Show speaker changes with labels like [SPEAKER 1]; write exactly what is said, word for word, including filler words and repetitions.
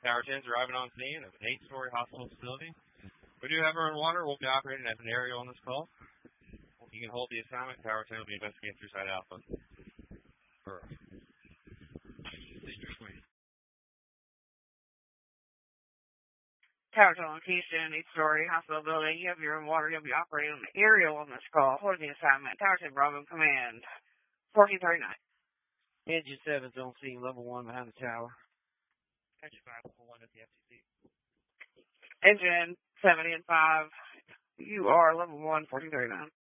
[SPEAKER 1] Tower ten is arriving on scene of an eight-story hospital facility. We do have our own water. We'll be operating as an aerial on this call. You can hold the assignment. Tower ten will be investigating through site alpha.
[SPEAKER 2] Tower ten on Keystone, eight-story hospital building. You have your own water. You'll be operating on the aerial on this call. Hold the assignment. Tower ten Bravo Command. fourteen thirty-nine.
[SPEAKER 3] Engine seven's on scene, level one behind the tower.
[SPEAKER 4] Engine five, level one at the F T C.
[SPEAKER 2] Engine seventy and five. You are level one, fourteen thirty-nine.